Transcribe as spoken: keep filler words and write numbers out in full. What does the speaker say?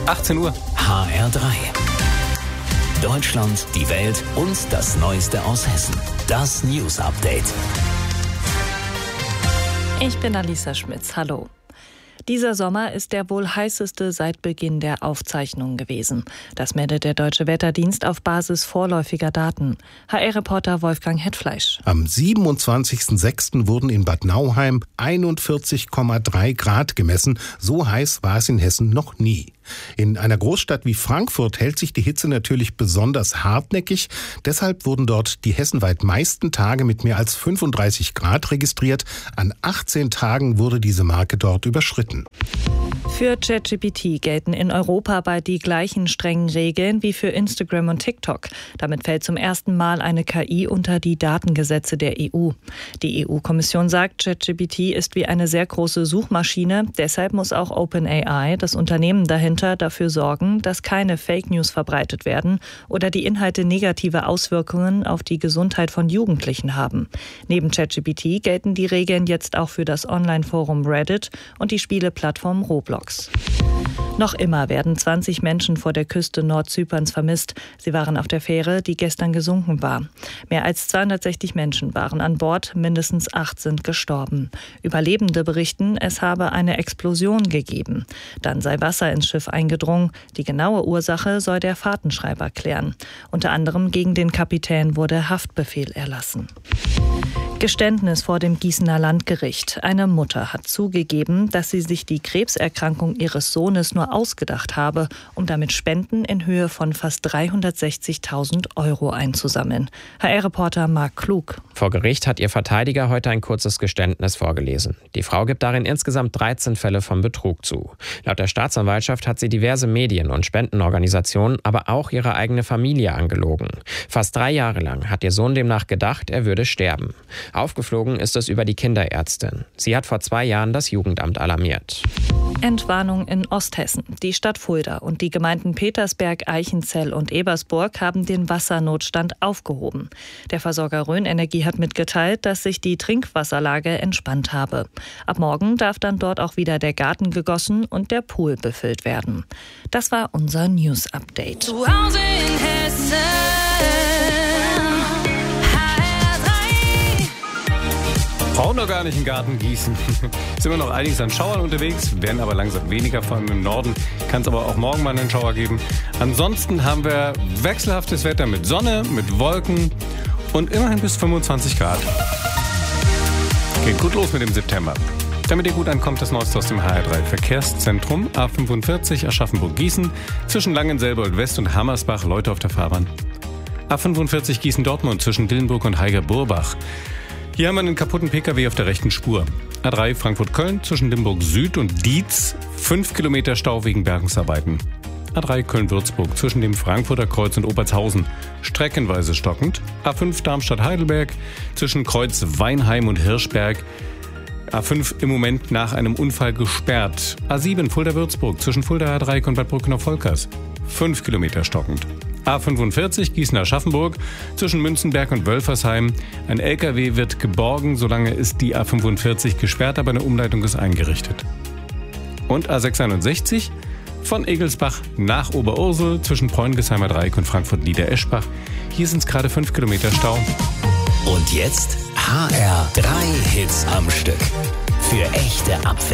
achtzehn Uhr. H R drei. Deutschland, die Welt und das Neueste aus Hessen. Das News Update. Ich bin Alisa Schmitz. Hallo. Dieser Sommer ist der wohl heißeste seit Beginn der Aufzeichnungen gewesen. Das meldet der Deutsche Wetterdienst auf Basis vorläufiger Daten. H R-Reporter Wolfgang Hetfleisch. Am siebenundzwanzigsten sechsten wurden in Bad Nauheim einundvierzig Komma drei Grad gemessen. So heiß war es in Hessen noch nie. In einer Großstadt wie Frankfurt hält sich die Hitze natürlich besonders hartnäckig. Deshalb wurden dort die hessenweit meisten Tage mit mehr als fünfunddreißig Grad registriert. An achtzehn Tagen wurde diese Marke dort überschritten. Für ChatGPT gelten in Europa bald die gleichen strengen Regeln wie für Instagram und TikTok. Damit fällt zum ersten Mal eine K I unter die Datengesetze der E U. Die E U-Kommission sagt, ChatGPT ist wie eine sehr große Suchmaschine. Deshalb muss auch OpenAI, das Unternehmen dahinter, dafür sorgen, dass keine Fake News verbreitet werden oder die Inhalte negative Auswirkungen auf die Gesundheit von Jugendlichen haben. Neben ChatGPT gelten die Regeln jetzt auch für das Online-Forum Reddit und die Spieleplattform Roblox. Noch immer werden zwanzig Menschen vor der Küste Nordzyperns vermisst. Sie waren auf der Fähre, die gestern gesunken war. Mehr als zweihundertsechzig Menschen waren an Bord, mindestens acht sind gestorben. Überlebende berichten, es habe eine Explosion gegeben. Dann sei Wasser ins Schiff eingedrungen. Die genaue Ursache soll der Fahrtenschreiber klären. Unter anderem gegen den Kapitän wurde Haftbefehl erlassen. Geständnis vor dem Gießener Landgericht. Eine Mutter hat zugegeben, dass sie sich die Krebserkrankung ihres Sohnes nur ausgedacht habe, um damit Spenden in Höhe von fast dreihundertsechzigtausend Euro einzusammeln. H R-Reporter Marc Klug. Vor Gericht hat ihr Verteidiger heute ein kurzes Geständnis vorgelesen. Die Frau gibt darin insgesamt dreizehn Fälle von Betrug zu. Laut der Staatsanwaltschaft hat sie diverse Medien- und Spendenorganisationen, aber auch ihre eigene Familie angelogen. Fast drei Jahre lang hat ihr Sohn demnach gedacht, er würde sterben. Aufgeflogen ist es über die Kinderärztin. Sie hat vor zwei Jahren das Jugendamt alarmiert. Entwarnung in Osthessen. Die Stadt Fulda und die Gemeinden Petersberg, Eichenzell und Ebersburg haben den Wassernotstand aufgehoben. Der Versorger Rhön Energie hat mitgeteilt, dass sich die Trinkwasserlage entspannt habe. Ab morgen darf dann dort auch wieder der Garten gegossen und der Pool befüllt werden. Das war unser News Update. Zu Hause in Hessen. Brauchen doch gar nicht einen Garten gießen. Sind wir noch einiges an Schauern unterwegs, werden aber langsam weniger, vor allem im Norden. Kann es aber auch morgen mal einen Schauer geben. Ansonsten haben wir wechselhaftes Wetter mit Sonne, mit Wolken und immerhin bis fünfundzwanzig Grad. Geht gut los mit dem September. Damit ihr gut ankommt, das Neueste aus dem H R drei Verkehrszentrum. A fünfundvierzig Aschaffenburg-Gießen zwischen Langenselbold West und Hammersbach, Leute auf der Fahrbahn. A fünfundvierzig Gießen-Dortmund zwischen Dillenburg und Heiger-Burbach. Hier haben wir einen kaputten P K W auf der rechten Spur. A drei Frankfurt-Köln zwischen Limburg Süd und Dietz. fünf Kilometer Stau wegen Bergungsarbeiten. A drei Köln-Würzburg zwischen dem Frankfurter Kreuz und Obertshausen. Streckenweise stockend. A fünf Darmstadt-Heidelberg zwischen Kreuz Weinheim und Hirschberg. A fünf im Moment nach einem Unfall gesperrt. A sieben Fulda-Würzburg zwischen Fulda-Dreieck und Bad Brückenhof-Volkers. fünf Kilometer stockend. A fünfundvierzig Gießen-Aschaffenburg zwischen Münzenberg und Wölfersheim. Ein L K W wird geborgen, solange ist die A fünfundvierzig gesperrt, aber eine Umleitung ist eingerichtet. Und A sechshundertsechzig von Egelsbach nach Oberursel zwischen Preungesheimer Dreieck und Frankfurt-Lieder-Eschbach. Hier sind es gerade fünf Kilometer Stau. Und jetzt H R drei Hits am Stück. Für echte Abwechslung.